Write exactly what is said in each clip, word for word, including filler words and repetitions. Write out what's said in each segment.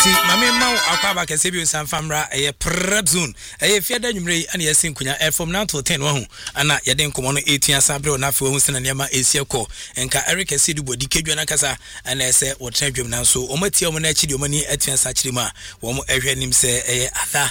Enti mame ma akwaba kese bi nsan famra eye prep zone eye fiada nwumre ana yesi nkunya air from now to ten wa hu ana yede nkomo no etua sabre na afi wa hu sena niam esi ekọ enka Eric Esidu bodi kedwa na kasa ana ese wotra dwam na so omatia omo na akidi omani atua sa kiri ma wo mo ehwe nim se eye atha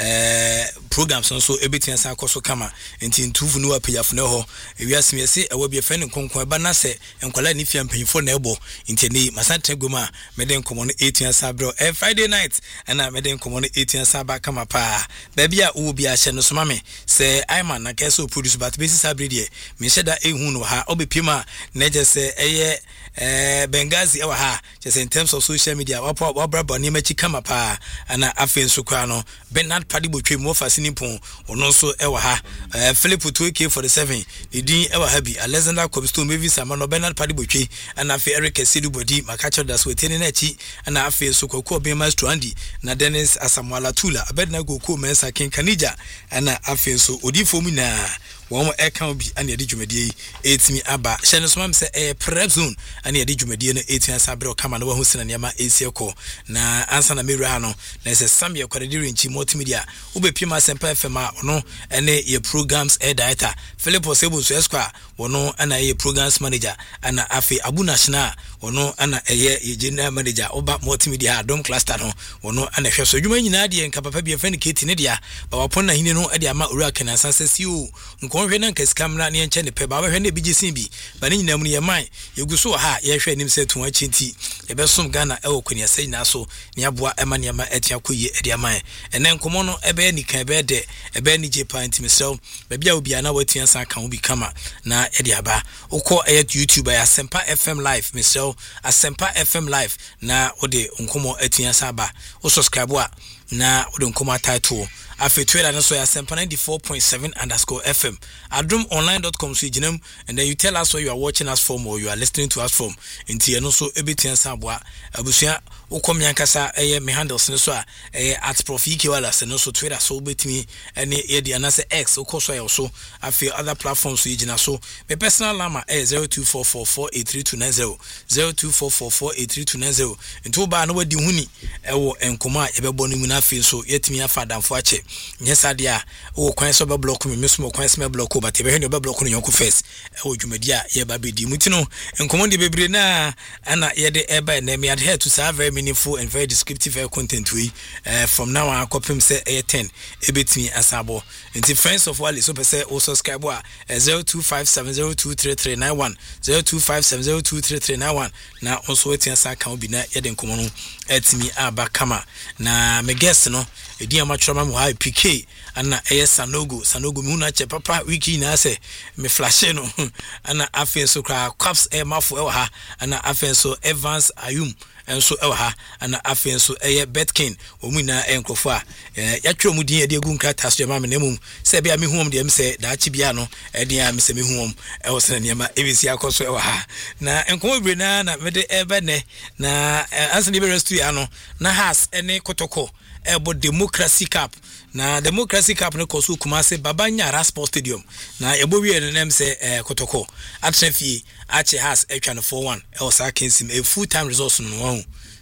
eh programs so ebetua sa akoso kama enti ntufu no apayafo na ho ewiasem yesi ewo bi efe ne nkonkon eba na se enkwala ni fia mpanyifo na ebo enti ni masanta gwama mede nkomo no etua sabre Friday night and I made in common eighteen Saba kama pa. Baby a ubi a shen so mame say I'm na keso produce but basis abridie. Me sheda e hu no ha obi pima na je say eye eh Bengazi ewa ha just in terms of social media wapo wabra ni machi kama pa ana afen so kwa no Bernard Padibo twe mo fasini pon ono so ewa ha Philip two K forty-seven the din ewa ha bi Alexander Kobisto Mevi Sama no Bernard Padibo twe ana afi Eric Esidu bodi makacho das weteni na chi ana afi so kwa be Master Andy na Dennis Asamoala Tula abedna go ko mensa ken Kanija ana afi so odifo mu na wo account bi ana yedi dwumadie etimi aba hyene so mam se eh prep zone ana yedi dwumadie no etimi asabre o kama no wa husina niam esi ekọ na ansa na mewura no na se samye kwadiri nchi multimedia ubepima sempa F M ono ene ye programs air director Philip Osebo so esqa wono ana ye programs manager ana afi Abu National wono ana eye ye general manager oba multimedia Dom cluster no wono ana hweso dwuma nyina de nka papa bi efani keti ne dia ba wapon na hine no de ama ura kana sanse si o nkonhwe na nka skamna ne nche ne pe ba hwe na bi gisin bi ba ne nyina mu ye man yeguso ha ye hwe nim se tun achinti ye besom Ghana e okwani sai na so ne aboa ema ne ema etia koye e de man ene nkomo no ebe ni kan ebe de ebe ni je panti mesel ba bia obi ana watua san kan obi kama na e de aba ukọ e YouTube ya Asempa F M live mesel Asempa F M live na ode nkomo atua san ba o subscribe a na ode nkomo title afi Twitter na so ya Asempa ninety-four point seven underscore F M adum online dot com so ginam and then you tell us where you are watching us from or you are listening to us from nti no so ebetia saboa abusua ukom yankasa eye me handles no so a eye at prof E K wala se no so Twitter so betimi ene ye di anase X ukoso ya so afi other platforms so gina so me personal number is zero two four four four eight three two nine zero zero two four four four eight three two nine zero nti ba na wadi huni ewo enkoma ebebo no mu na afi so yetimi afa damfo ache nyesa dia o kwan so be block me mesmo kwan so me block but ebe hwe be block no yonko first ewo dwumadia ye ba bedi mutino enkomo de bebre na ana ye de eba na me adhere to serve very meaningful and very descriptive content we uh, from now on kopim say air ten ebetimi asabo nti friends of Wale so pe say o subscribe a zero two five seven zero two three three nine one zero two five seven zero two three three nine one na onso wetin sa kan obi na ye de enkomo no etimi aba kama na me guest no edi amachoma mo ha P K ana eye Sanogo Sanogo mi huna che papa wiki na se me flash no ana afen so kra caps e mafo e ha ana afen so Evans Ayum enso e ha ana afen so eye Betkin omu na enkofo a ya twa mu din e de gu nkrata so ma me nemum se bia me huom de em se da chi bia no e de a me se me huom e wo se niam e bisi akoso e ha na enkomo bre na na me de ebe ne na anse ni be restu ya no na has ene kotoko ebo democracy cup na democracy cup no koso Kumase Babanya Sport Stadium na ebo wi ne nem se eh, kotoko atrafie ache has etwa no four one e osa kensim a full time resource no ho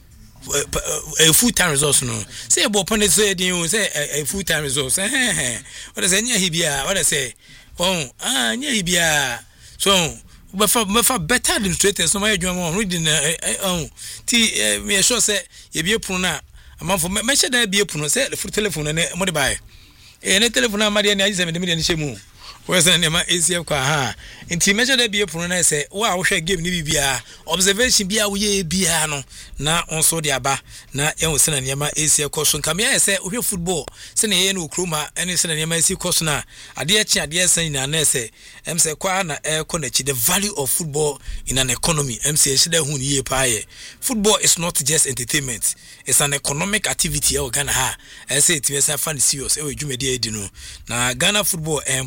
a full time resource no say ebo pone so edin say a full time resource eh eh what say nya hibia what say oh ah nya hibia so we for we for better administrators no my adwuma reading oh ti me sure say ye bie pun na amanfo me she da bie pun say the telephone ne mo de bae eh ne telephone amade ne agise me de me de shemu wese ne ma esi kwa ha nti me she da bie pun na say wa wo hwe game ni bibia observation bia wo ye bia no na onso de aba na ye wo se na ne ma esi kwa so nka me ya say wo hwe football se ne ye no kroma ene se na ne ma esi kwa so na ade echi ade san na na say em say kwa na e ko na chi the value of football in an economy em say she da hu ni ye pa ye football is not just entertainment, it's an economic activity e Ghana ha e say it be say fan serious e we dwumade edi no na Ghana football employ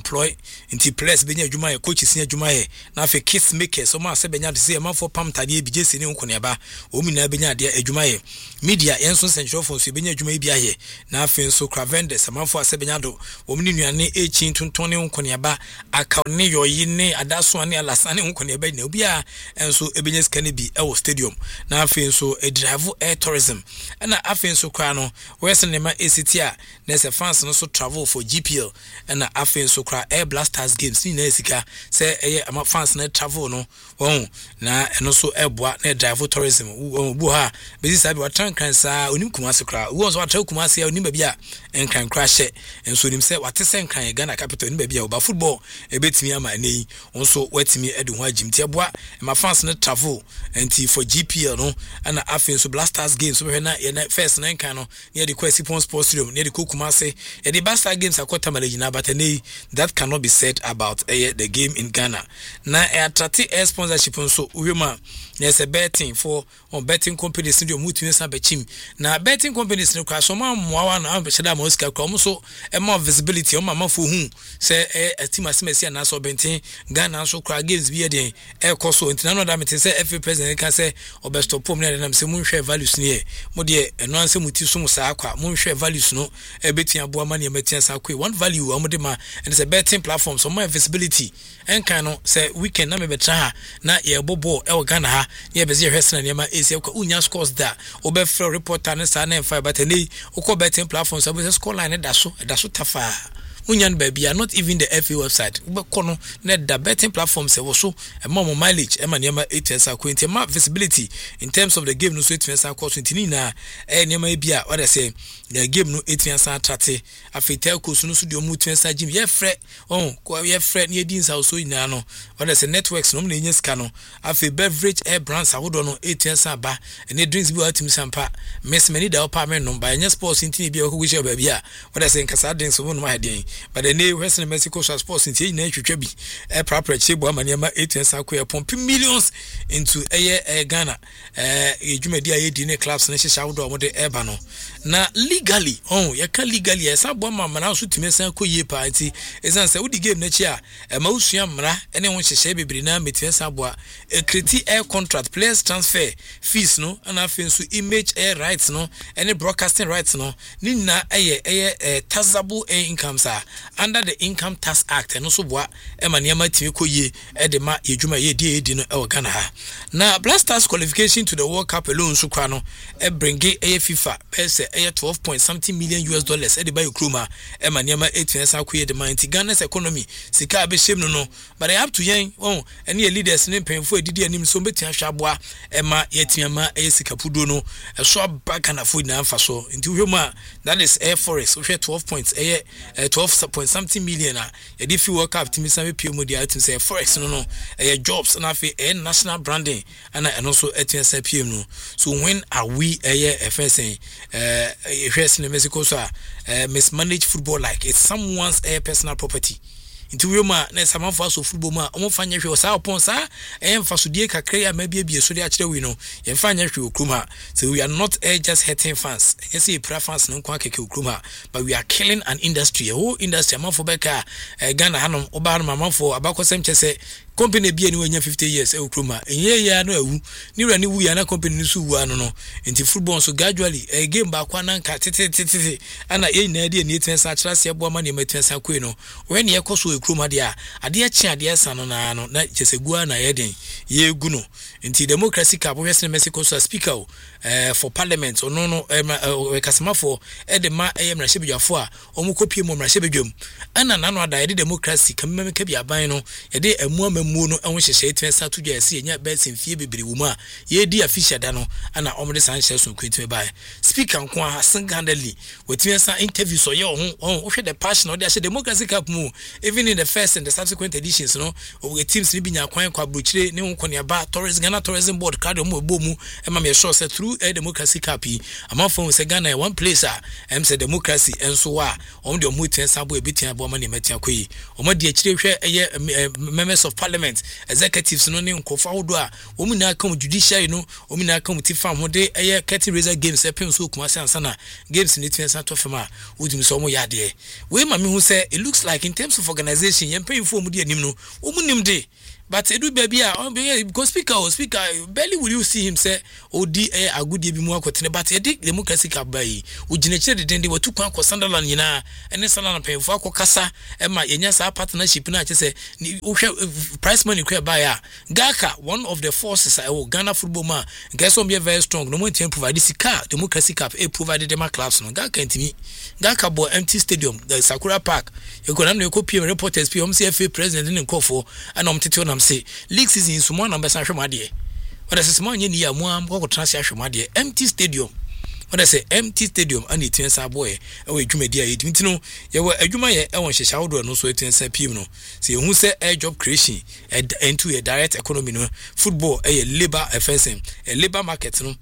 nti players benya adwuma ye coaches nya adwuma ye na afi kiss makers o ma se benya de se manfo pam tade bi jesi ne nkoneba o mi na benya de adwuma ye media yenso central phone so benya adwuma bi aye na afi nso cravenders manfo ase benya do o mi nuane echi tonton ne nkoneba aka ne yoyi ne adaso ne alasane nkoneba na obi a enso ebenya skane bi e wo stadium na afi nso e drive air tourism na afi nso kwa no wese ne ma A C T a na se fans no so travel for G P L na afi nso kwa Air Blasters games ni na esika se eye ama fans na travel no won na eno so eboa na drive tourism bu ha bezi sabi watan kan sa onim Kumasi kra wo so watan Kumasi onim ba bia enkan kra hye enso onim se wate se enkan Ghana capital onim ba bia oba football ebetimi ama nei onso watimi edu ho agim ti eboa ma fans na travel enti for G P L no na afi nso Blasters games so na ye first na enkan no near the Kwesi Pon Sports Stadium near the Kumasi e the Blasters games akota malejina but nei that cannot be said about uh, the game in Ghana. Na uh, attract air sponsorship so uhema there's a betting for on betting companies in the mutu nsa bechim na betting companies no kwa so ma moawa na ambeshada ma osika kwa so e more visibility o ma ma fo hu say e team asemesi na so bentin Ghana so kwa games bi e den e koso ntina no da metin say F A president can say obestopom na na say munhwe values ne mo de eno anse muti so mo sa akwa munhwe values no e betin aboa ma ne metin sa akwa one value o mo de ma and it's a betting platform so more visibility en kan no say weekend na me betra ha na ye bobo e Ghana ha ye bezi hwesena ne ma esi kwa unya scores da obefre reporter ne sa na five but nei ukọ betting platform so be score line da so da so tafa unyan baby are not even the F A website ubekọ no na da betting platform se wo so e ma mo mileage e ma ne ma eight years akwanti ma visibility in terms of the game no so eight years akwanti ntini na e ne ma bi a what they say the game no eight years atrate afetel ko so no so de omu eight years gym ye frɛ oh ko ye frɛ ne edin sa so ina no what they say networks no na enye ska no afi beverage air brands awodo no eight years aba ne drinks bi atim sampa miss many da opa men no ba enye sports ntini bi ko gwe ba bi a what they say nkasa drinks wo no ma hedin but the new Western Mexico sports in na twetwa bi e proper chebo amaniama eight years akwa pump millions into eh Ghana eh edwumadi a yedi ne clubs na hihya wodo mo de eba no na legally oh ye can legally esa bo mama na so timesa koyie pa anti esan say wodi game na chi a e ma usua mra ene ho hihye bebiri na metimesa bo a e create air contract players transfer fees no and afinso image air rights no any broadcasting rights no ni na eye eye taxable incomes are under the Income Tax Act and also boa ema niama timi koyie e de ma yedwuma ye die di no e Ghana ha na Blasters qualification to the World Cup alone so kwa no e bringe e FIFA pese e twelve point something million U S dollars e de ba yukruma ema niama eight years akoye de ma anti Ghana's economy sika be shem no no but I have to yen oh ene leaders ne penfo edidi anim so betia hwaboa ema yetiama e sika pudo no e so abaka na fo na amfa so nti hwema that is Air Forest we twelve points e twelve point something million a e dey fi World Cup timi sam pie mo dia atim say Forex no no e jobs na fi e national branding and and also atim say pie no so when are we e e fencing eh e hwes in Mexico so a mismanaged football like it's someone's a personal property into we ma na samanfo so football ma omo fanya hwe sa opon sa e mfasodie kakra ya ma bia so de a kire we no ye fanya hwe okruma so we are not uh, just hurting fans you see pra fans no kwa keke okruma but we are killing an industry a whole industry amanfo beka uh, Ghana hanom oba no amanfo abakosem chese company bia ni wanya fifty years e okruma enye ya no awu ni wura ni wu ya na company ni so wu ano no enti football so gradually a game ba kwa na nka tete tete ana ye na de ni etensa kira se ebo ama ni etensa kwe no when ye koso ekruma de a ade a chi ade asa no na no na chesegua na ye den ye gu no enti democracy cup we se Mexico so speaker uh, for parliament no no uh, kasema for edema ayemra shebedwafo a omu kopie mo mra shebedwam ana na no ada ye democracy kameme ka bi aban no ye de amu mu no enwo hyehye etensa to dwa ase enya besin fie bebere wo mu a ye di afisha da no ana omde san hye so kwetime bai speaker nko a singandly wetensa interview so ye ho ho hwe the passion of the democracy cup mu even in the first and the subsequent editions no of the teams ni binya kwan kwa brochire ne nko ne ba tourism Ghana tourism board card mu ebo mu ema me sure say through through a democracy cup amanfo se Ghana one place a em se democracy enso wa om de omo tuen sabo ebitia bo ma ne matia koyi omo de akire hwe eye members of parliament executives no ne nkofa hodo a omo na come judiciary no omo na come tifam ho de eye curtain raiser games e pem so kuma sansa na games ne tuen sa to fema udum so omo yade we ma me hu say it looks like in terms of organization yem pem fo omo de anim no omo nim de. But edu baby a because speaker or speaker barely will you see him say odi eh agudie bi mu akotene but e democracy ka bai ugine kire de de watu kwan ko Sunderland nyina ene Sunderland pemfo akokasa e ma yenya sa partnership na che say uhwe price money kra bai a Gaka one of the forces I Ghana football man guess some be very strong no want to provide this car democracy cup e provided them clubs no Gaka ntimi Gaka bo empty stadium the Sakura Park you go na no copy reporters P M C F A president ne nkofo ana omtete say league season so one number sanhwemade what is small nye ni ya mu am ko transfer hwemade empty stadium what I say empty stadium and it tensa boy e we dwumadi a yedimti no ye we adwuma ye e won hyehya wodo no so tensa pim no say hu say air job creation into a direct economy no football e labor affairs e labor market no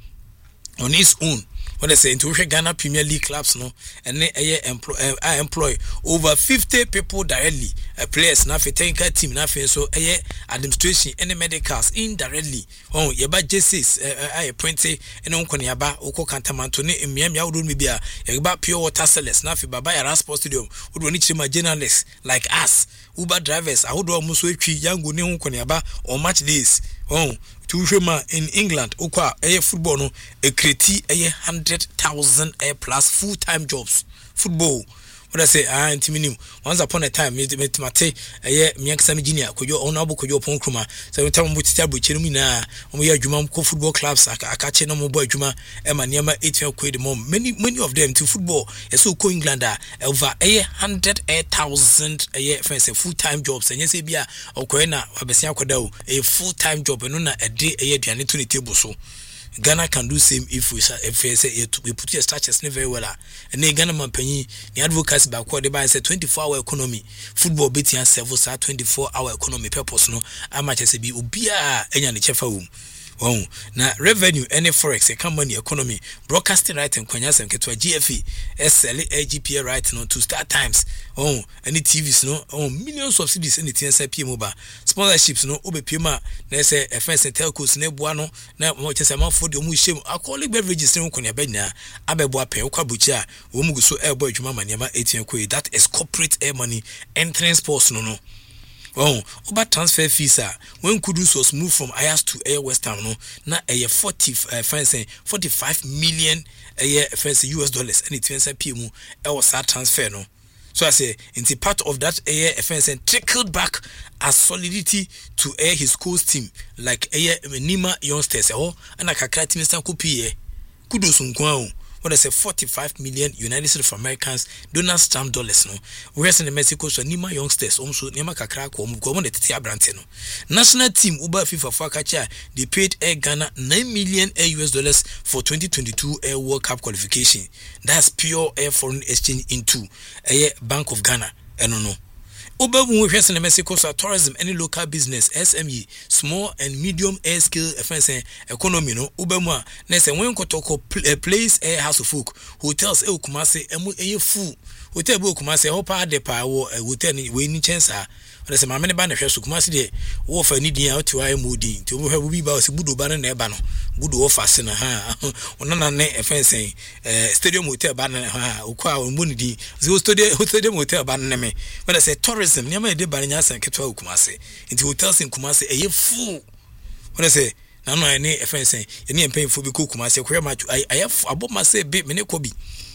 on its own. What I say into Ghana Premier League clubs no and then employ I employ over fifty people directly uh, players na fetenka team na fe so eh administration and medicals indirectly oh ye ba jerseys I appointed and on konia ba oko kantamanto ne emiam ya wodo me bia ye ba pure water sellers na fe baba ya sports stadium wodo ni chima journalists like us Uber drivers ahodo mo so atwi yango ne ho konia ba on match days oh Tushema in England, okwa eye football no e kreti eye one hundred thousand a plus full time jobs. Football. What I say, ah, intiminim. Once upon a time, me me mate eye mianksa Virginia kojo onabo kojo ponkuma. So time mo titia buchenu mi na mo ye adwuma ko football clubs akache no mo boy adwuma e ma niam eight kwedi mo many many of them to football e so ko England over eye one hundred thousand eye fence full time jobs enye se bia okoe na abesia akoda o a full time job no na ede eye aduane to ne table so Ghana can do same if we if we say we put your structures very well and Ghana man panyi the advocacy back what they buy say twenty-four hour economy football beating and several sa twenty-four hour economy purpose no amache say bi obia enya ne chefa wom oh na revenue any forex e come money economy broadcasting right and kwanya sem ketwa G F E S L A G P A right no to Star Times oh any T Vs no oh millions of cedis in the T N C P M ba sponsorships no obepima na say offense telcos na bua no na mo chese man for de mu hye alcoholic beverages no konya ba nya abebo apen kwa buchi a wo mu so e boy adwuma maniama eighteen ko that is corporate air money entrance sports no no. Oh, about transfer fees are when Kudus was moved from I A S to Air West Ham no na a forty uh, fancy forty-five million a year fancy U S dollars and it turns a P M I was that transfer no. So I say into part of that air offense and trickled back as solidity to air his coach team like air Nima youngsters oh and a kakra team stand kupi Kudus unkwao. What I say forty-five million United States of Americans Donald Trump dollars no. Whereas in Mexico so Nima youngsters also Nima kakra ko mo ko mo tete abrante no. National team Uber FIFA for kacha they paid Air Ghana nine million U S dollars for twenty twenty-two Air World Cup qualification. That's pure air foreign exchange into Air Bank of Ghana. I don't know. Uber mu hwese in Mexico so tourism any local business S M E small and medium air scale offense economy no Uber mu na say when kotoko place air house of folk hotels e Kumasi emu eye full hotel be Kumasi ho pa de pa wo hotel ni we ni chance a na say mamene ba na hwe so Kumasi de wo fa ni din a to ayi modin ti wo hwe bi ba so budo ba na e ba no budo wo fa se na ha ona na ne offense eh stadium hotel ba na ha okwa wo mu ni din zo stadium stadium hotel ba na me when I say tourism nyama e de ba nya san ketwa Kumasi nti hotels in Kumasi eye full when I say na no any offense ye ne empay fu bi ko Kumasi ko ma aye aboma say be me ne ko bi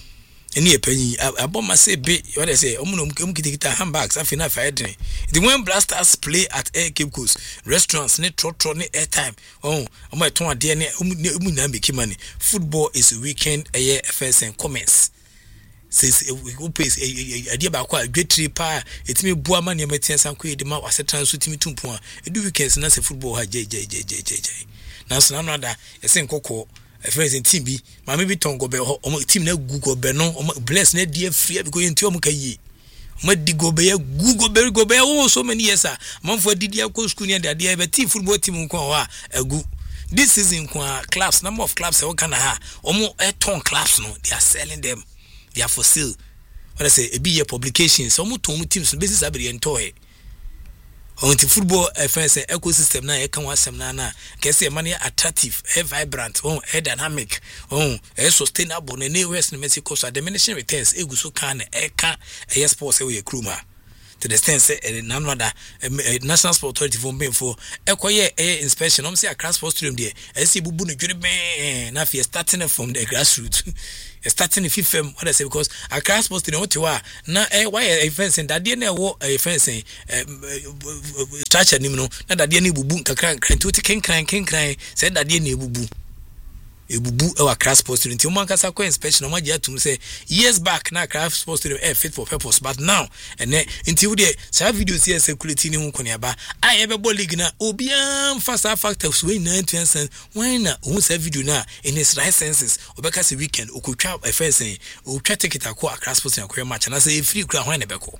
any penny aboma say be what I say omuno mkitikita handbags afina fa edin the when blasters play at Air Cape Coast restaurants ne trotro ne airtime oh omo eton ade ne omu na make money football is a weekend aye affairs and comments says we pays idea ba kwa adwetri pa etimi bua ma ne metian san ko edima wasetan so timi tumpo a edu weekends na say football ha je je je je je na so na no da esen kokko a friends in team bi mama bi tongo be ho team na gugo be no bless na dia free because enti o muka yi ma digo be ya gugo be go be oh so many years ah man for didi akọ school ni dia dia be team football team nko ho a agu this season kwa clubs number of clubs e Ghana ha omo e ton clubs no they are selling them, they are for sale. What I say e be your publications omo ton teams no basis abere entoy on the football fans ecosystem na e kan wasem na na kese e mane attractive, e vibrant, oh e dynamic, oh e sustainable na ne west no Mexico so diminishing returns e guso kan e ka e sports e we kruma to the extent say none other national sport authority for being for ekoye e inspection om say across sports stadium there e see bubu no dwere ben na fe starting from the grassroots starting the fifth what I say because across sports stadium what you are na e why e fencing that dey na wo e fencing structure nim no na that dey na bubu kakran kran to ken kran ken kran say that dey na bubu ebubu e wa craft sports stadium. Nti man kasa ko inspection o ma je atum say years back na craft sports stadium e fit for purpose but now and nti wo de sa videos here security ni hu konia ba ai ebe ball league na obiam fast factors we nine twenty when na hu sa video na in his right senses obeka se weekend okotwa e first say o twa ticket akọ craft sports stadium ko match na say free kra when na beko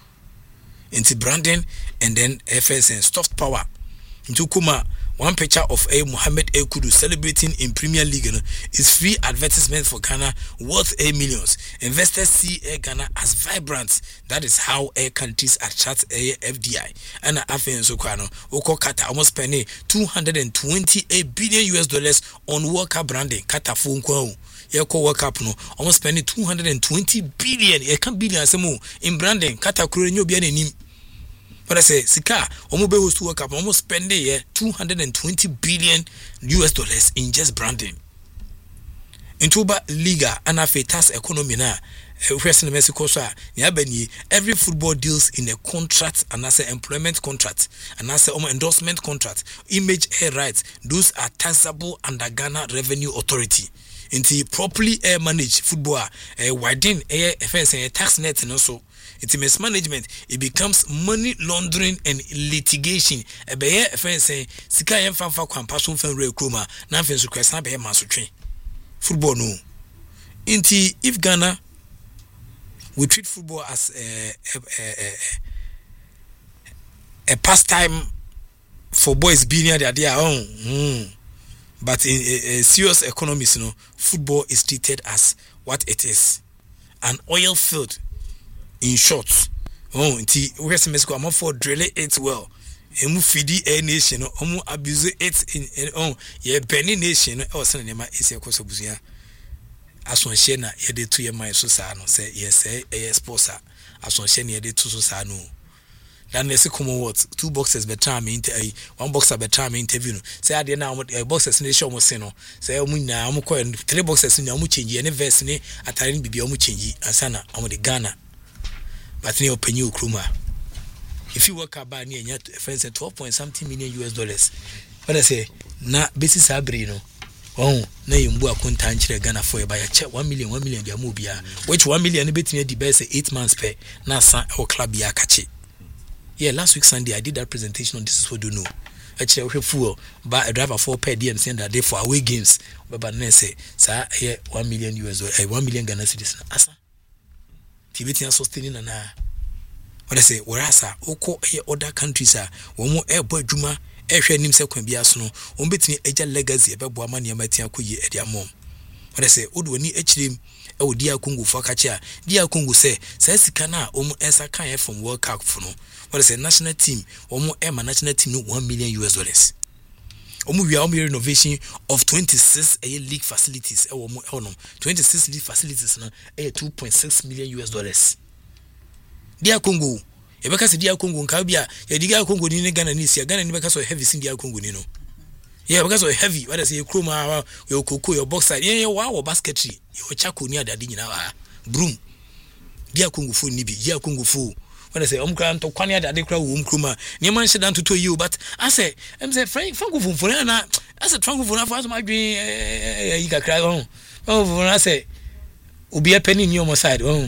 nti branding and then F S N soft power nti kuma one picture of a Mohamed El Kudu celebrating in Premier League, you know, is free advertisement for Ghana worth a millions. Investors see Air Ghana as vibrant. That is how air countries attract a F D I. And Afen Sokwano, Oko Qatar almost spending two hundred twenty-eight billion U S dollars on World Cup branding. Qatar phone call. Yeko World Cup no almost spending two hundred twenty billion. E can billion asemo in branding. Qatar kure nyo bi anim. But I say, Sika, Omo be host to World Cup, almost spending yeah, two hundred twenty billion U S dollars in just branding. In Tuba Liga, and a tax economy na, Western Mexico, every football deals in a contract, and as an employment contract, and as an endorsement contract, image air rights, those are taxable under Ghana Revenue Authority. Into properly air managed football, a widen air offense and a tax net and also. It's mismanagement, it becomes money laundering and litigation. A bear offense say, Sika and Fanfa Quampasso Fan Real Kroma, nothing to question Bear Masu football no. Inti if Ghana we treat football as a, a, a, a pastime for boys being at their own. Mm. But in a, a serious economy, you know, football is treated as what it is, an oil field. In short, oh, nti we say Mexico am for drill it well. Emu fidi a nation, omu abuse it in oh, ye Benin nation, or son nema is a course of Buzia. As one shena, ye de two year my susano, say yes, say a sposa. As one shen ye de two susano. Then there's a common words, two boxes better me one boxer better me interview. Say I did now a boxes in the show was seno. Say Omuna, Omuko, and three boxes in Omuchinji, and a verse in a tiny baby Omuchinji, and Sana, on the Ghana. But near open you kruma. If you work about near your friends at twelve point something million U S dollars. What I say, na basis abrino. Oh, na yumbu akunta nchire Ghana for you by a check one million, one million dia mubia. Which one million bit near the best eight months pay. Na san or club ya kachi. Yeah, last week Sunday I did that presentation on This Is What Do Know. Actually, we fool, but a driver for per D M send that day for away games. But but say, sir, here one million U S dollars, one million Ghana cedis. Asa. Tibetan sustaining na what I say whereasa oko e other countries a wo mo e bo adwuma e hwe nim se kwan bia so no wo betini eja legacy e bebo ama ne amatia koyi e dia mom what I say odo ni echirem e odi akongo fo kache a dia akongo se sa sika na o mo ensa kan e from World Cup fo no what I say national team wo mo e ma national team no one million U S dollars omu wi omu renovation of twenty-six a league facilities e wo mo e no twenty-six league facilities no e two point six million U S dollars dia Congo e beka se dia Congo nka bia ya diga Congo ni Ghana ni sia Ghana ni beka so heavy sin dia Congo ni no yeah beka so heavy what I say chroma yo koko yo boxer yeah wa wo basketry yo chako ni adade nyina wa broom dia Congo fo ni bi dia Congo fo when I say um kran to kwane adade kra wo mkroma ni man she dan to you but I say em say franco fo na I say franco fo na for my dream eh yi kakra oh oh I say obi a penny ni on side oh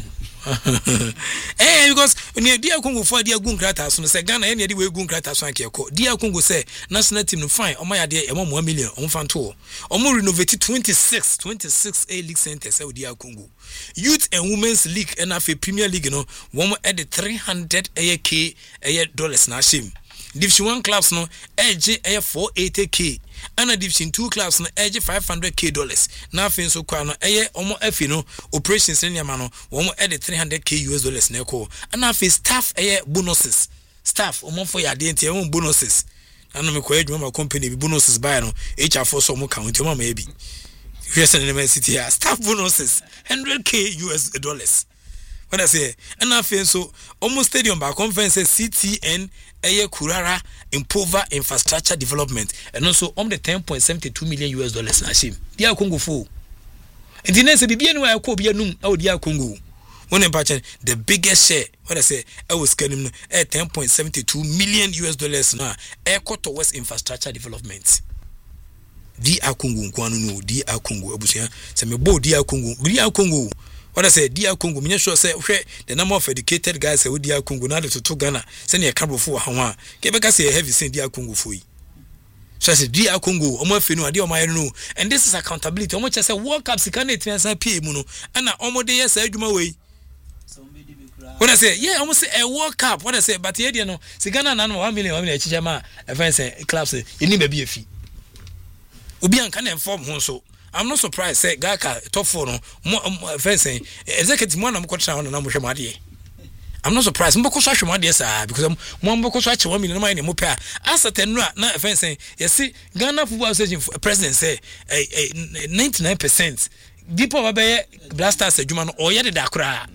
eh because when dia Congo for dia gun krata so no say Ghana e dia we gun krata so anke ko dia Congo say national team no fine omo ya dia e mo one million omo fan to omo renovate twenty-six twenty-six A league centers e dia Congo youth and women's league and afi Premier League no one at the three hundred K dollars na shame Division one clubs no edge e four eighty k and Division two clubs no edge five hundred k dollars. Na afin so kwa no eye omo afi no operations ne ma no omo edge three hundred k U S dollars na ko. And afin staff eye bonuses. Staff omo for ya de ntia omo bonuses. Anu me kwa edwuma company bi bonuses buy no H R for so omo count omo ma e bi. Yes, in the city here, staff bonuses one hundred k U S dollars. What I say, and I feel so almost stadium by conference C T N Aye Kurara Improver Infrastructure Development and also on the ten point seven two million U S dollars Nashim. Dia Congo fo. And the next be anywhere ko be num e dia Congo. One in the biggest share, what I say, I was getting at ten point seven two million U S dollars now. Air towards infrastructure development. Di Akungu nkwanu no di Akungu abusia se me bo di Akungu di Akungu what I say di Akungu me sure say hwe the number of educated guys say di Akungu na de to Ghana se ne kabofo wa ho a ke be ka say heavy say di Akungu fo yi so say di Akungu omo afi no ade omo aye no and this is accountability omo che say World Cup sika na etia P mu no ana omo de yes adwuma we what I say yeah omo say a World Cup what I say but here no sika na na one million one million chicha ma e fan say clubs e ni ba bi afi Obi an can inform hon so I'm not surprised say Gaka top four no fencing executive mo na mo kotra na mo hwema de I'm not surprised mo koso hwema de sa because mo mo koso ache one million na mo pa asset no na fencing you see Ghana Football Association president say ninety-nine percent people ba be Blasters adwuma no o ye de da kra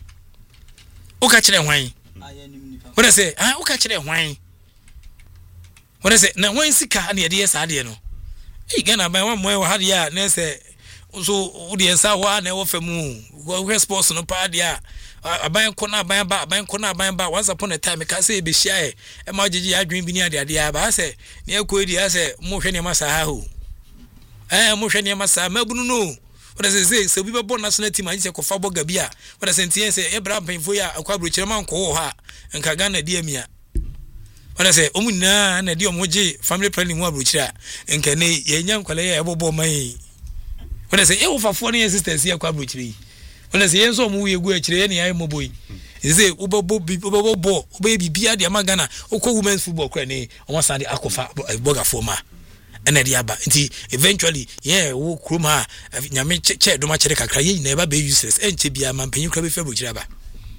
o ka kire hwan what I say ah o ka kire hwan what I say na hwan sika na ye de sa de no e Ghana by one more had ya na say so audience wa na wo famu wo sports no pa dia aban ko na aban ba aban ko na aban ba once upon a time ka say be share e ma gigi adwin bi ni ade ade ya ba say na ekọ edi ya say mo hwe ne masa ha ho eh mo hwe ne masa mabunu no what say say so bi be born national team anje ko fa boga bia what say tie say e bra panfo ya akwa brochire man ko ho ha nka Ghana dia mia When say omuna na di omoje family planning mu abrochira enka ne ye nya nkwale ye ebobo man when say e wo fafo ne sisters ye kwa abrochiri when say ye so mu ye gu akire ye ne ye moboyi say ubebo ubebo bo ube bibia de magana okọ women's football kra ne o sande akofa boga forma ene dia ba nti eventually ye wo kroma nyame che do ma kire kakra ye na ba be useless enche bia mampanyi kra be fa abrochira ba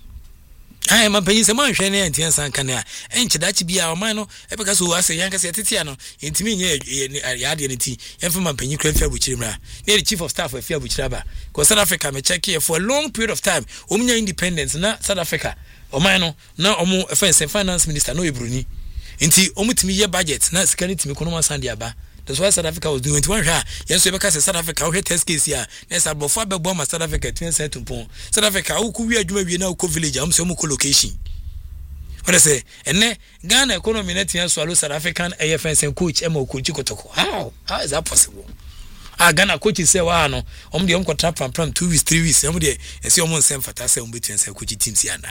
I am a penny some man shane and Tian Kana and Chidachi be our man, because who was a young as a Titiano, into me, Yadianity, and from my penny crab which near the chief of staff of Fair which Raba. Because South Africa may check here for a long period of time, Omnia independence, not South Africa, Omano, now Omo offense and finance minister, no Bruni. Inti Omutimi budget, not scanning to Mikonoma Sandiaba. That's why South Africa was doing it one shot. Yes, because South Africa we test case here. Yes, about five bomb South Africa ten cent to pon. South Africa who could we are doing now co village am so much location. What I say? And then Ghana economy net here swallow South African A F N and coach Emo Kuchi Kotoko. How? How is that possible? Ah, Ghana coach say wa no. Om the om contract from from two weeks, three weeks. Om the and see almost same fata say um between say coach teams here na.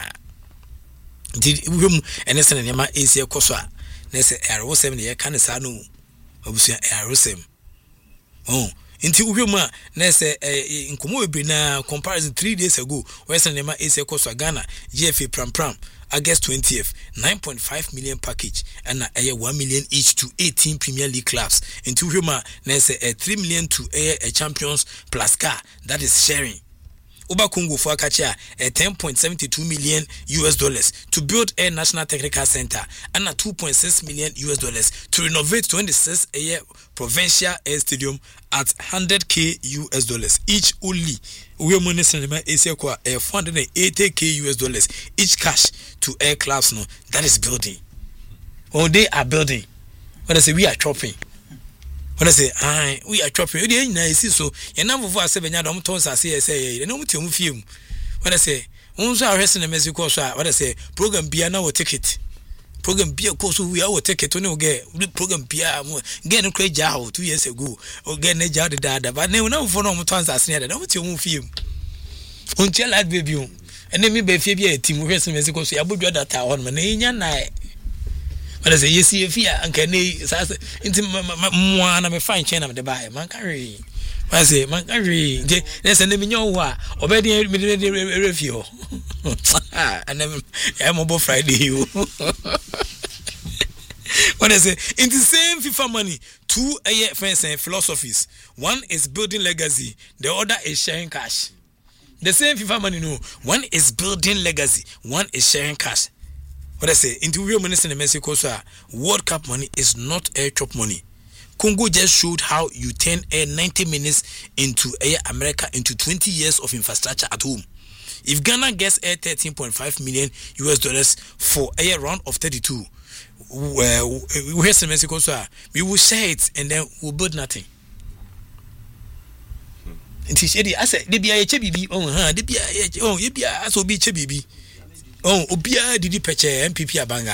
Did we and then say na A C Koswa. Na say R seven here can say no. Obusia Arusem. Oh, into Uhuma, Nessa Incomo Brina comparison three days ago, Western Nema Asia Costa Ghana, G F A Pram Pram, August twentieth, nine point five million package, and a one million each to eighteen Premier League clubs. Into Uhuma, Nessa a three million to a champions plus car that is sharing. Uba Congo for Akacha a ten point seven two million U S dollars to build a national technical center and a two point six million U S dollars to renovate twenty-six a provincial air stadium at one hundred k U S dollars each only. We are money cinema Asia kwa a four hundred eighty k U S dollars each cash to air clubs no that is building. Oh, they are building. When I say we are chopping. When I say, I we are chopping, you know, so you never for seven years, don't toss us here, say, no, to film. When I say, once I rest in the Mexico, what I say, program be an hour ticket. Program be a course we our ticket to no get program be get a crazy job two years ago or get a job dada, but never for no tons as near the no to film. Until I baby, and then me be a team rest in Mexico, so I would do that on my name. But I say, you see, if you and can into one, I'm fine chain of the buy. Man carry. I say, man carry. There's an enemy, or already review. And then I'm over Friday. You What is it? In the same FIFA money, two a friends and philosophies. One is building legacy, the other is sharing cash. The same FIFA money, no. One is building legacy, one is sharing cash. What I say? Into real minister in Mexico, sir, World Cup money is not air chop money. Congo just showed how you turn a ninety minutes into a America into twenty years of infrastructure at home. If Ghana gets a thirteen point five million U S dollars for a round of thirty-two, well, we have some Mexico, sir. We will share it and then we'll build nothing. And he said, I said, "Debi a chebibi, oh, huh? Debi a oh, debi a so be chebibi. Oh, Obia did the peche M P P abanga.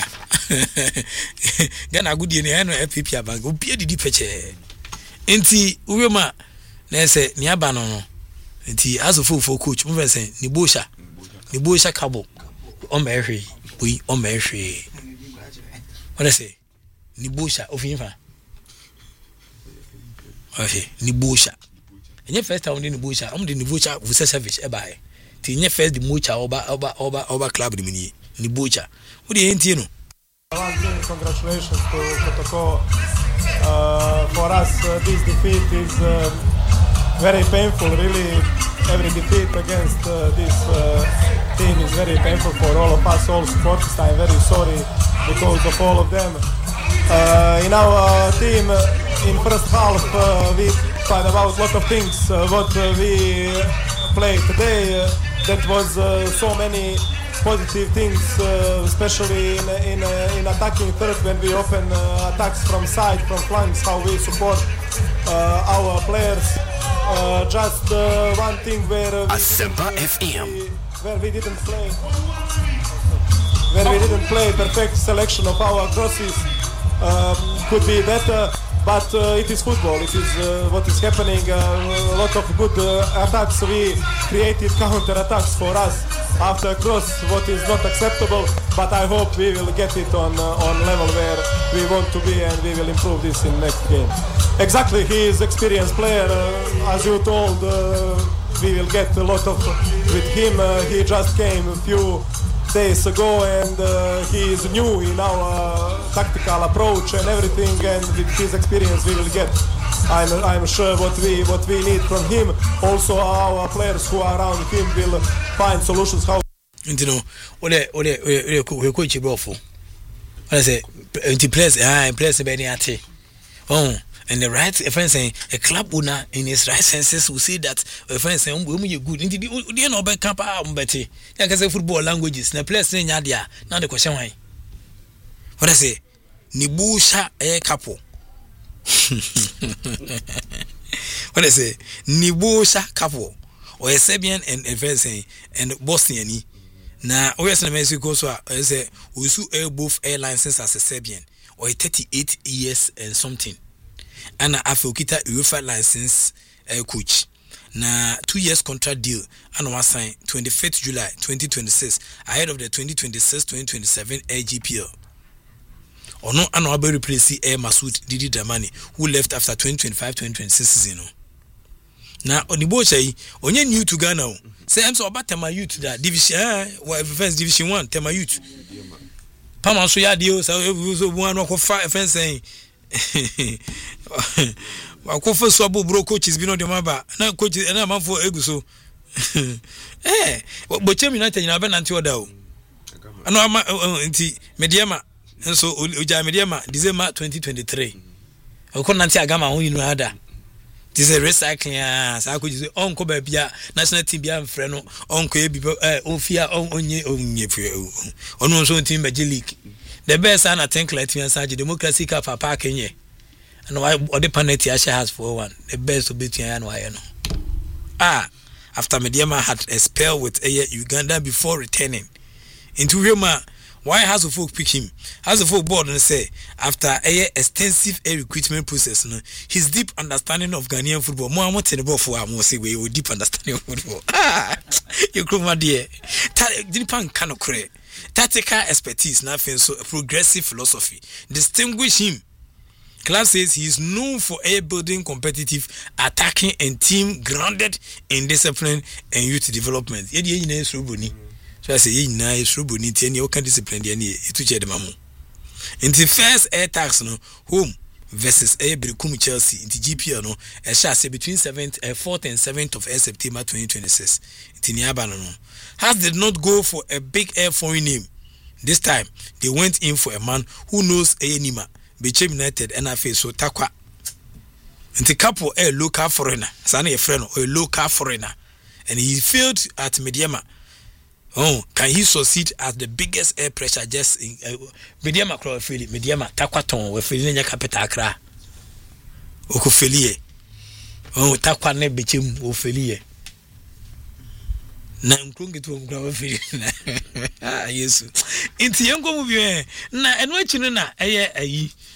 Ghana good in M P P abanga. Obia did the peche. Enti Uyoma, they say Niabano. Enti as a full for coach, move say Nibosha, Nibosha Cabo, Omerri, we Omerri. What I say? Nibosha of Infa. Okay, Nibosha. And your first time in Nibosha, I'm the Nibosha with service ebai. Tinye first the Mocha oba oba oba oba club the mini Nibucha. What do you think? One thing, congratulations to Kotoko. Uh, for us, uh, this defeat is uh, very painful. Really, every defeat against uh, this uh, team is very painful for all of us, all supporters. I'm very sorry because of all of them. Uh, in our team, in first half, uh, we talked about a lot of things. Uh, what uh, we played today. Uh, That was uh, so many positive things, uh, especially in in, uh, in attacking third when we open uh, attacks from side, from flanks, how we support uh, our players. Uh, just uh, one thing where uh, we, didn't, uh, we, where we didn't play, where we didn't play perfect selection of our crosses um, could be better. But uh, it is football, it is uh, what is happening, uh, a lot of good uh, attacks, we created counter-attacks for us after cross, what is not acceptable, but I hope we will get it on uh, on level where we want to be and we will improve this in next game. Exactly, he is experienced player, uh, as you told, uh, we will get a lot of with him, uh, he just came a few days ago and uh, he is new in our tactical approach and everything, and with his experience we will get, I'm, I'm sure what we what we need from him. Also our players who are around him will find solutions how you know ole ole we coach brofo I say anti players ah players be ni ate oh. And the right friend saying a club owner in his right senses will say that a friend saying we you good. Indeed, you know by camp out betty. Like I say football languages. Na players saying yadia. Now the question why? What I say? Nibusha a couple. What I say? Nibusha couple or a Serbian and a friend saying and Bosnian. Now, where's the Mexico? So I say we sue both air license as a Serbian or a thirty-eight years and something. And after kita UEFA license uh, coach na two years contract deal and was signed twenty-fifth July twenty twenty-six ahead of the twenty twenty-six twenty twenty-seven L G P L. Or no, and I'll be replacing Air Masoud Didi Dramani who left after twenty twenty-five twenty twenty-six season. Now on the boat say onye new to Ghana say I'm so about Tema Youth that division uh, first division one Tema Youth. Pama so ya dio so one of five friends saying wa ko fa so bro coaches bi no de maba na coach na man for egu so eh bo chem United na be nanti oda o ano ama nti mediama so oja mediama December twenty twenty-three o ko nanti agama ho yinu ada this is recycling ah sa coach say on ko ba bia national team bia mfre no on ko e bi eh on fia on onye onye fie ono so team ba league. The best and I think Latvian Sage Democracy Cup for Parking. And why or the penalty Asha has for one. The best to beat you and why no. Ah, after Mediama had a spell with a Uganda before returning. Into Roma, why has the folk pick him? Has the folk board and say after a extensive a recruitment process, no, his deep understanding of Ghanaian football. More I'm the ball for I'm say we deep understanding of football. Ah, you come my dear. Didn't pan cannot create. Tactical expertise, nothing so progressive philosophy distinguish him. Club says he is known for air building, competitive, attacking, and team grounded in discipline and youth development. Yet you know Srubuni. So I say you know Srubuni ten you can discipline the any to check the mamu. Inti first air tax no home versus air Brekum Chelsea into G P L no a say between seventh uh, fourth and seventh of September twenty twenty-six. Inti Niaba no. Hearts did not go for a big air foreign name. This time they went in for a man who knows a Nima, Bechem United and I face so Takwa. Inti couple a local foreigner, Sani a friend or a local foreigner, and he failed at Mediama. Oh, can he succeed as the biggest air pressure just in uh, Mediama Crow Philly, Mediama Takwaton, we feeling your capital cra. Okofelie. Oh, Takwane Bichim Ophelie. Na nkrungi tu mkrawa Philly. Ah, yes. Inti yango movie na enwe chinu na eye ayi